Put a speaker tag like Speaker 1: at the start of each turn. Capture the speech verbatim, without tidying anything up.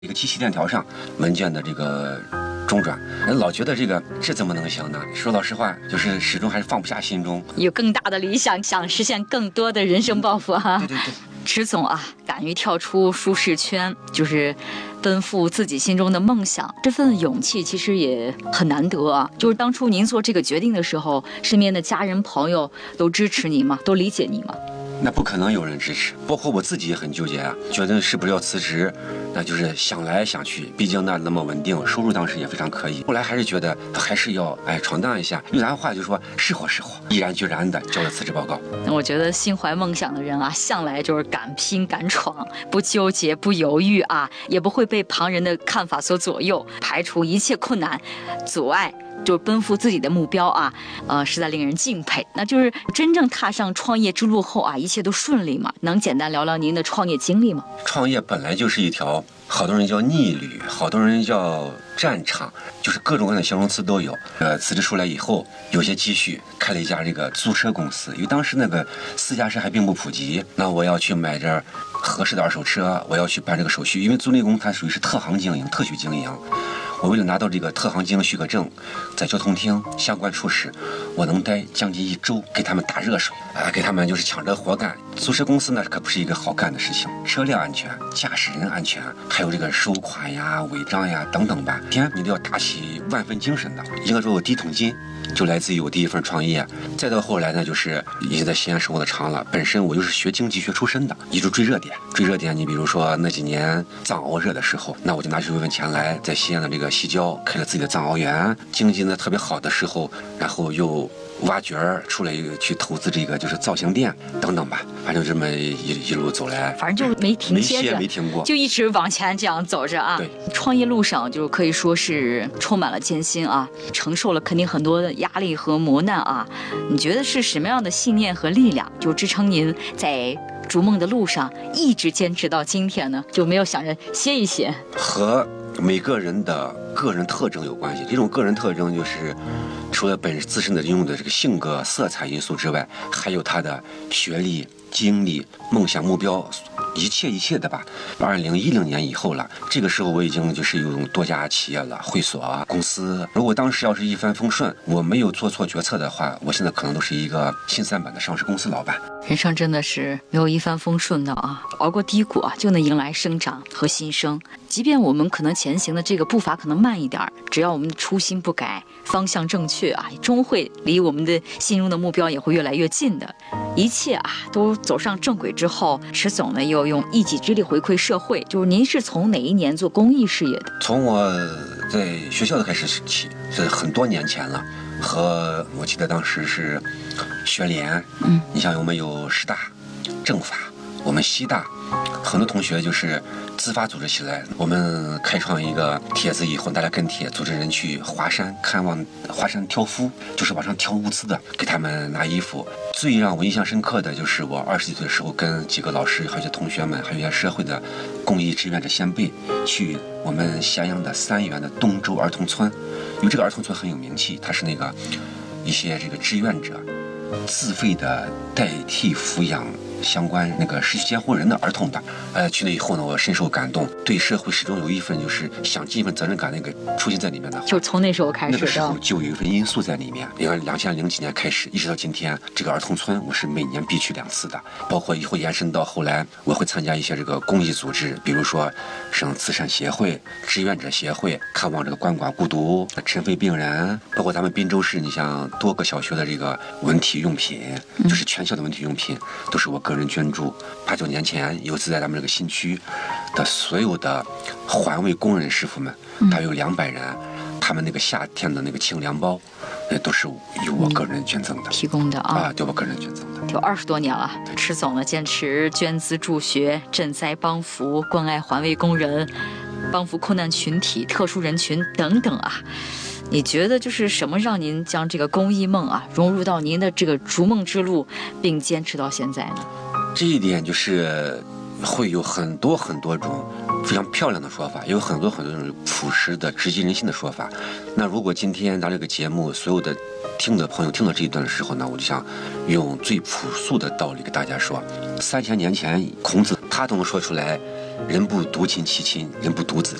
Speaker 1: 一个七七链条上文件的这个中转，人老觉得这个这怎么能行呢？说老实话，就是始终还是放不下心中，
Speaker 2: 有更大的理想，想实现更多的人生抱负哈、啊。
Speaker 1: 对对对。
Speaker 2: 迟总啊，敢于跳出舒适圈，就是奔赴自己心中的梦想，这份勇气其实也很难得啊。就是当初您做这个决定的时候，身边的家人朋友都支持你吗？都理解你吗？
Speaker 1: 那不可能有人支持，包括我自己也很纠结啊，觉得是不是要辞职，那就是想来想去，毕竟那那么稳定，收入当时也非常可以。后来还是觉得还是要哎闯荡一下，用咱话就说是火是火，毅然决然的交了辞职报告。
Speaker 2: 那我觉得心怀梦想的人啊，向来就是敢拼敢闯，不纠结不犹豫啊，也不会被旁人的看法所左右，排除一切困难阻碍，就奔赴自己的目标啊，呃，实在令人敬佩。那就是真正踏上创业之路后啊，一切都顺利吗？能简单聊聊您的创业经历吗？
Speaker 1: 创业本来就是一条，好多人叫逆旅，好多人叫战场，就是各种各样的形容词都有。呃，辞职出来以后，有些积蓄，开了一家这个租车公司，因为当时那个私家车还并不普及，那我要去买这合适的二手车，我要去办这个手续，因为租赁公司它属于是特行经营、特许经营。我为了拿到这个特行经营许可证，在交通厅相关处室，我能待将近一周，给他们打热水啊，给他们就是抢着活干。租车公司呢，可不是一个好干的事情，车辆安全、驾驶人安全，还有这个收款呀、违章呀等等吧，天你都要打起万分精神的。应该说，我第一桶金就来自于我第一份创业，再到后来呢，就是已经在西安生活的长了。本身我就是学经济学出身的，一直追热点，追热点。你比如说那几年藏獒热的时候，那我就拿出一部分钱来，在西安的这个西郊开了自己的藏獒园，经济呢特别好的时候，然后又挖掘出来去投资这个就是造型店等等吧，反正这么一一路走来，
Speaker 2: 反正就没停歇着，
Speaker 1: 没停过，
Speaker 2: 就一直往前这样走着啊。
Speaker 1: 对，
Speaker 2: 创业路上就可以说是充满了艰辛啊，承受了肯定很多的压力和磨难啊。你觉得是什么样的信念和力量，就支撑您在逐梦的路上一直坚持到今天呢？就没有想着歇一歇？
Speaker 1: 和每个人的个人特征有关系。这种个人特征就是除了本自身的拥有的这个性格色彩因素之外，还有他的学历、经历、梦想、目标，一切一切的吧。二零一零年以后了，这个时候我已经就是有多家企业了，会所啊、公司。如果当时要是一帆风顺，我没有做错决策的话，我现在可能都是一个新三板的上市公司老板。
Speaker 2: 人生真的是没有一帆风顺的啊，熬过低谷啊，就能迎来生长和新生。即便我们可能前行的这个步伐可能慢一点，只要我们的初心不改，方向正确啊，终会离我们的心中的目标也会越来越近的。一切啊都走上正轨之后，迟总呢又用一己之力回馈社会。就是您是从哪一年做公益事业的？
Speaker 1: 从我在学校的开始起，是很多年前了。和我记得当时是学联，嗯，你像我们有师大、政法，我们西大，很多同学就是自发组织起来，我们开创一个帖子以后，大家跟帖组织人去华山看望华山挑夫，就是往上挑物资的，给他们拿衣服。最让我印象深刻的就是我二十几岁的时候，跟几个老师、还有一些同学们，还有一些社会的公益志愿者先辈，去我们咸阳的三原的东周儿童村。因为这个儿童村很有名气，它是那个一些这个志愿者自费的代替抚养相关那个失去监护人的儿童的。呃，去那以后呢，我深受感动，对社会始终有一份就是想尽一份责任感那个出现在里面的。
Speaker 2: 就从那时候开始，
Speaker 1: 那个时候就有一份因素在里面。你看，两千零几年开始，一直到今天，这个儿童村我是每年必去两次的。包括以后延伸到后来，我会参加一些这个公益组织，比如说省慈善协会、志愿者协会，看望这个鳏寡孤独、尘肺病人。包括咱们滨州市，你像多个小学的这个文体用品，就是全校的文体用品，都是我个人捐助。八九年前，有一次在咱们这个新区的所有的环卫工人师傅们，大约有两百人，他们那个夏天的那个清凉包，那都是由我个人捐赠的，
Speaker 2: 提供的啊，
Speaker 1: 啊，对我个人捐赠的。
Speaker 2: 有二十多年了，迟总呢坚持捐资助学、赈灾帮扶、关爱环卫工人、帮扶困难群体、特殊人群等等啊。你觉得就是什么让您将这个公益梦啊融入到您的这个逐梦之路，并坚持到现在呢？
Speaker 1: 这一点就是会有很多很多种非常漂亮的说法，也有很多很多种朴实的直击人心的说法。那如果今天咱这个节目所有的听的朋友听到这一段的时候呢，我就想用最朴素的道理给大家说：三千年前孔子他他都能说出来，人不独亲其亲，人不独子